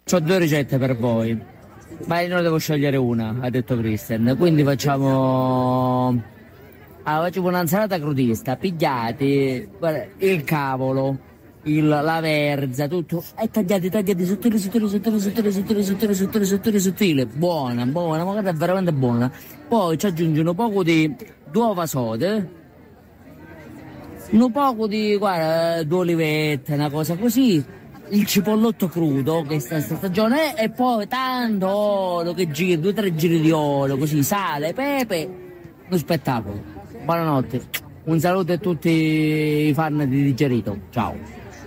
C'ho due ricette per voi, ma io ne devo scegliere una, ha detto Christian. Quindi facciamo un'insalata crudista, pigliati guarda, il cavolo, la verza, tutto, e tagliati sottili, buona, buona, ma guarda, è veramente buona. Poi ci aggiungi un poco di uova sode, un poco di, guarda, due olivette, una cosa così, il cipollotto crudo che sta in sta stagione e poi tanto olio che giri, 2 o 3 giri di olio, così, sale, pepe, uno spettacolo. Buonanotte, un saluto a tutti i fan di Digerito, ciao.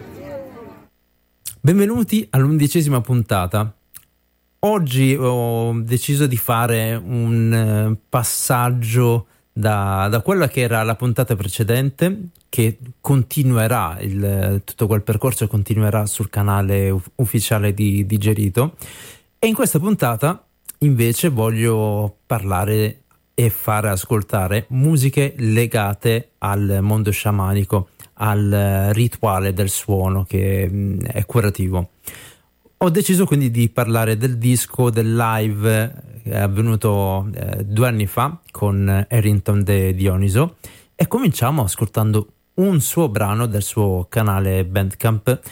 Benvenuti all'11ª puntata. Oggi ho deciso di fare un passaggio da quella che era la puntata precedente, che continuerà, tutto quel percorso continuerà sul canale ufficiale di Digerito, e in questa puntata invece voglio parlare e fare ascoltare musiche legate al mondo sciamanico, al rituale del suono che è curativo. Ho deciso quindi di parlare del disco, del live che è avvenuto 2 anni fa con Errington De Dioniso, e cominciamo ascoltando un suo brano del suo canale Bandcamp,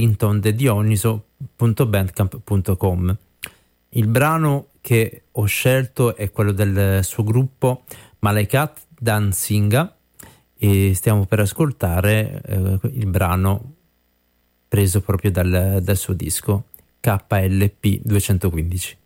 erringtondedioniso.bandcamp.com. Il brano che ho scelto è quello del suo gruppo Malaikat Dansinga, e stiamo per ascoltare il brano preso proprio dal suo disco KLP 215.